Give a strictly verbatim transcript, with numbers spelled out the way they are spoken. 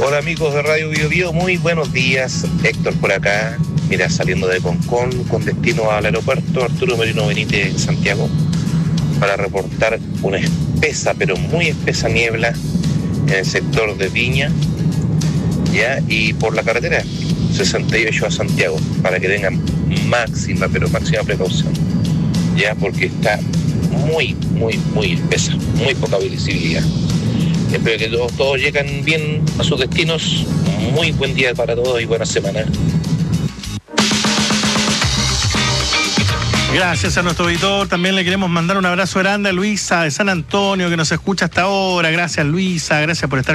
Hola amigos de Radio Bio Bio, muy buenos días. Héctor por acá, mira, saliendo de Concón con destino al aeropuerto Arturo Merino Benítez en Santiago para reportar una espesa, pero muy espesa niebla en el sector de Viña, ya, y por la carretera sesenta y ocho a Santiago, para que tengan máxima, pero máxima precaución, ya, porque está muy, muy, muy espesa, muy poca visibilidad. Espero que todos, todos lleguen bien a sus destinos. Muy buen día para todos y buena semana. Gracias a nuestro auditor. También le queremos mandar un abrazo grande a Luisa de San Antonio, que nos escucha hasta ahora. Gracias, Luisa. Gracias por estar